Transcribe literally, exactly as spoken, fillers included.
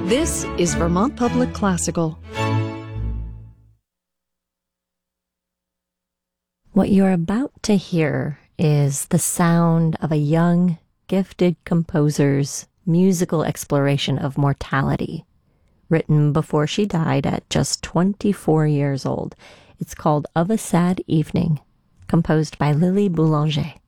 This is Vermont Public Classical. What you're about to hear is the sound of a young, gifted composer's musical exploration of mortality, written before she died at just twenty-four years old. It's called Of a Sad Evening, composed by Lily Boulanger.